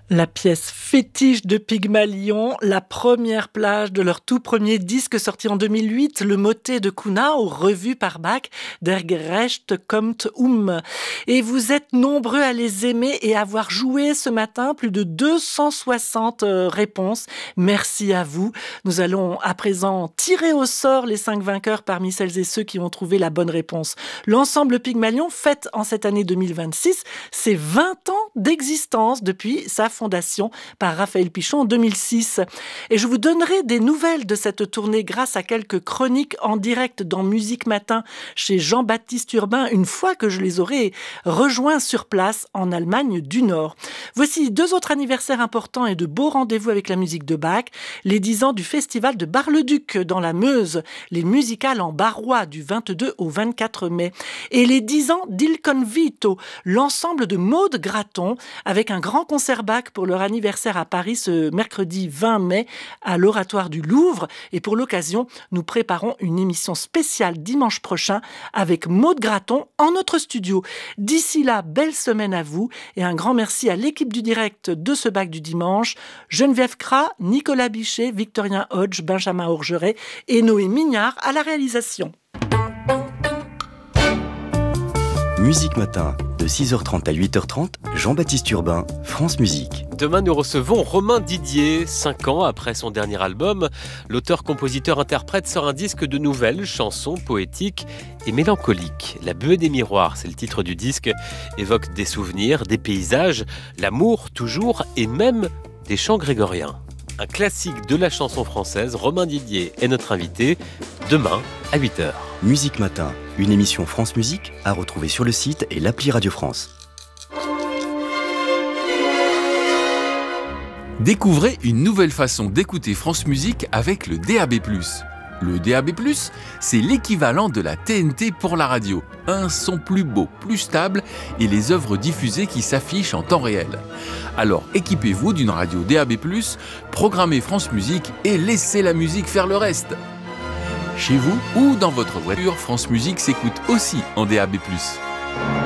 La pièce fétiche de Pygmalion, la première plage de leur tout premier disque sorti en 2008, le motet de Kuhnau, revu par Bach, Der Gerechte kommt um. Et vous êtes nombreux à les aimer et à avoir joué ce matin plus de 260 réponses. Merci à vous. Nous allons à présent tirer au sort les 5 vainqueurs parmi celles et ceux qui ont trouvé la bonne réponse. L'ensemble Pygmalion fête en cette année 2026 ses 20 ans d'existence depuis sa fondation par Raphaël Pichon en 2006. Et je vous donnerai des nouvelles de cette tournée grâce à quelques chroniques en direct dans Musique Matin chez Jean-Baptiste Urbain une fois que je les aurai rejoints sur place en Allemagne du Nord. Voici 2 autres anniversaires importants et de beaux rendez-vous avec la musique de Bach. Les 10 ans du festival de Bar-le-Duc dans la Meuse, les musicales en barrois du 22 au 24 mai. Et les 10 ans d'Il Convito, l'ensemble de Maud Graton avec un grand concert Bach pour leur anniversaire à Paris ce mercredi 20 mai à l'Oratoire du Louvre. Et pour l'occasion, nous préparons une émission spéciale dimanche prochain avec Maud Graton en notre studio. D'ici là, belle semaine à vous et un grand merci à l'équipe du direct de ce Bach du dimanche, Geneviève Cras, Nicolas Bichet, Victorien Hodge, Benjamin Orgeret et Noé Mignard à la réalisation. Musique Matin, de 6h30 à 8h30, Jean-Baptiste Urbain, France Musique. Demain, nous recevons Romain Didier. 5 ans après son dernier album, l'auteur-compositeur-interprète sort un disque de nouvelles chansons poétiques et mélancoliques. La buée des miroirs, c'est le titre du disque, évoque des souvenirs, des paysages, l'amour toujours et même des chants grégoriens. Un classique de la chanson française, Romain Didier est notre invité, demain à 8h. Musique Matin, une émission France Musique à retrouver sur le site et l'appli Radio France. Découvrez une nouvelle façon d'écouter France Musique avec le DAB+. Le DAB+, c'est l'équivalent de la TNT pour la radio. Un son plus beau, plus stable et les œuvres diffusées qui s'affichent en temps réel. Alors équipez-vous d'une radio DAB+, programmez France Musique et laissez la musique faire le reste. Chez vous ou dans votre voiture, France Musique s'écoute aussi en DAB+.